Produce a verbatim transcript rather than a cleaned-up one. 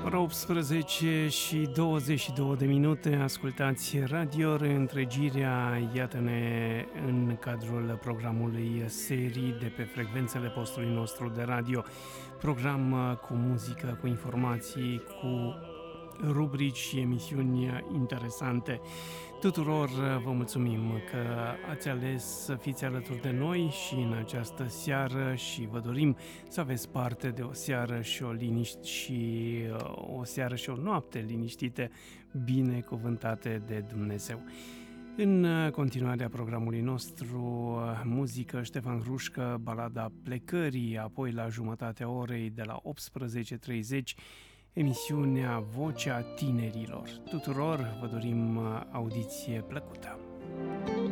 Ora optsprezece și douăzeci și două de minute, ascultați Radio Reîntregirea, iată-ne în cadrul programului serii de pe frecvențele postului nostru de radio, program cu muzică, cu informații, cu rubrici și emisiuni interesante. Tuturor vă mulțumim că ați ales să fiți alături de noi și în această seară și vă dorim să aveți parte de o seară și o liniște și o seară și o noapte liniștite, binecuvântate de Dumnezeu. În continuarea programului nostru, muzică, Ștefan Hrușcă, balada Plecării, apoi la jumătatea orei de la optsprezece și treizeci, emisiunea Vocea Tinerilor. Tuturor vă dorim audiție plăcută.